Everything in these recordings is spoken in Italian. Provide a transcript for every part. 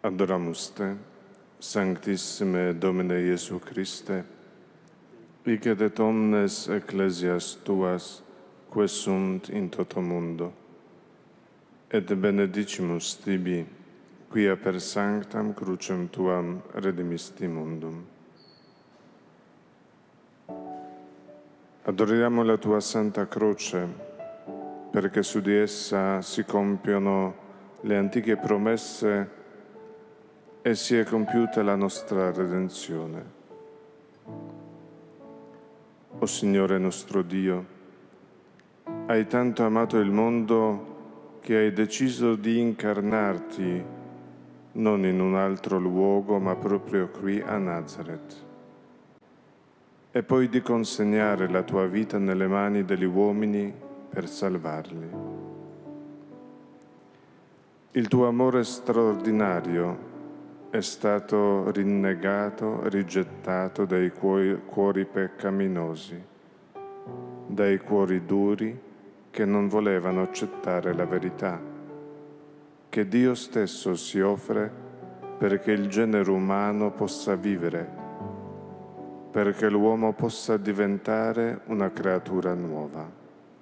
Adoramus Te, Sanctissime Domine Iesu Christe, hic et omnes ecclesias Tuas, que sunt in toto mundo, et benedicimus Tibi, quia per sanctam crucem Tuam redimisti mundum. Adoriamo la Tua Santa Croce, perché su di essa si compiono le antiche promesse e si è compiuta la nostra redenzione. O Signore nostro Dio, hai tanto amato il mondo che hai deciso di incarnarti non in un altro luogo, ma proprio qui a Nazareth, e poi di consegnare la tua vita nelle mani degli uomini per salvarli. Il tuo amore straordinario è stato rinnegato, rigettato dai cuori peccaminosi, dai cuori duri che non volevano accettare la verità, che Dio stesso si offre perché il genere umano possa vivere, perché l'uomo possa diventare una creatura nuova.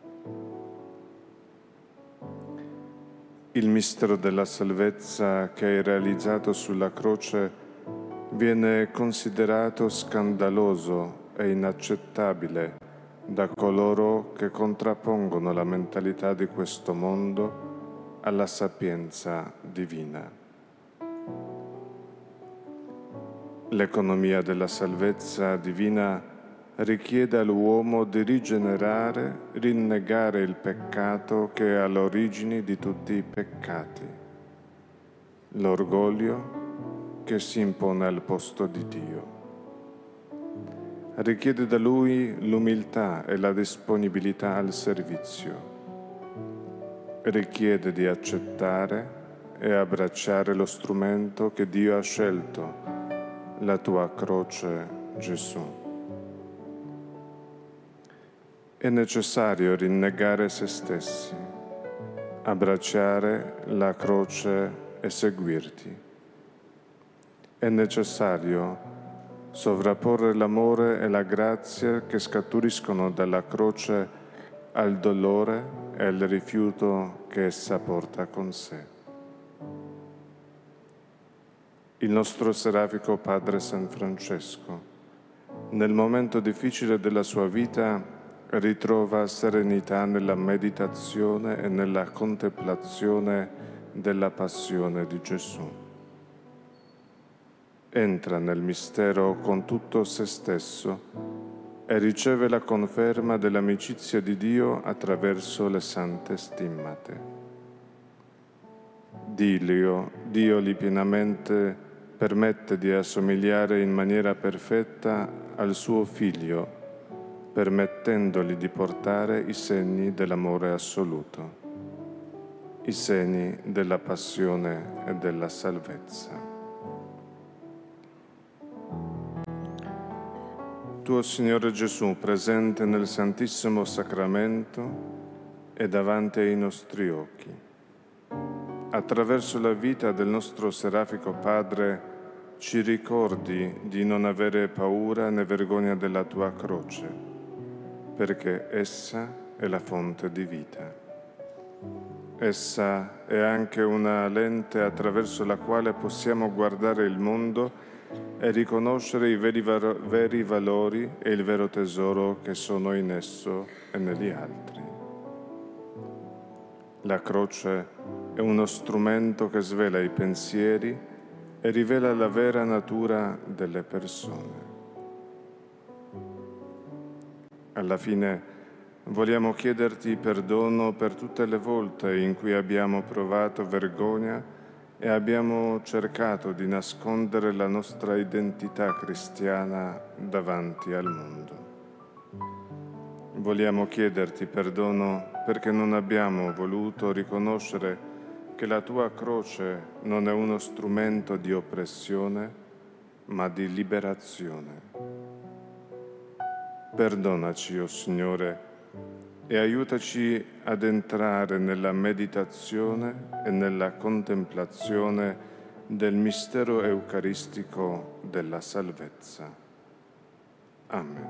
Il mistero della salvezza che hai realizzato sulla croce viene considerato scandaloso e inaccettabile da coloro che contrappongono la mentalità di questo mondo alla sapienza divina. L'economia della salvezza divina richiede all'uomo di rigenerare, rinnegare il peccato che è all'origine di tutti i peccati, l'orgoglio che si impone al posto di Dio. Richiede da Lui l'umiltà e la disponibilità al servizio. Richiede di accettare e abbracciare lo strumento che Dio ha scelto, la tua croce, Gesù. È necessario rinnegare se stessi, abbracciare la croce e seguirti. È necessario sovrapporre l'amore e la grazia che scaturiscono dalla croce al dolore e al rifiuto che essa porta con sé. Il nostro serafico padre San Francesco, nel momento difficile della sua vita, ritrova serenità nella meditazione e nella contemplazione della passione di Gesù. Entra nel mistero con tutto se stesso e riceve la conferma dell'amicizia di Dio attraverso le sante stimmate. Dio gli pienamente permette di assomigliare in maniera perfetta al suo Figlio, permettendogli di portare i segni dell'amore assoluto, i segni della passione e della salvezza. Tuo Signore Gesù, presente nel Santissimo Sacramento e davanti ai nostri occhi, attraverso la vita del nostro serafico Padre, ci ricordi di non avere paura né vergogna della tua croce, perché essa è la fonte di vita. Essa è anche una lente attraverso la quale possiamo guardare il mondo e riconoscere i veri valori e il vero tesoro che sono in esso e negli altri. La croce è uno strumento che svela i pensieri e rivela la vera natura delle persone. Alla fine vogliamo chiederti perdono per tutte le volte in cui abbiamo provato vergogna e abbiamo cercato di nascondere la nostra identità cristiana davanti al mondo. Vogliamo chiederti perdono perché non abbiamo voluto riconoscere che la tua croce non è uno strumento di oppressione, ma di liberazione. Perdonaci, o Signore, e aiutaci ad entrare nella meditazione e nella contemplazione del mistero eucaristico della salvezza. Amen.